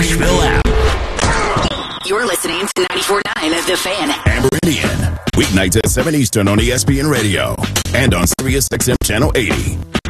Nashville app. You're listening to 94.9 The Fan. Amber Indian. Weeknights at 7 Eastern on ESPN Radio. And on Sirius XM Channel 80.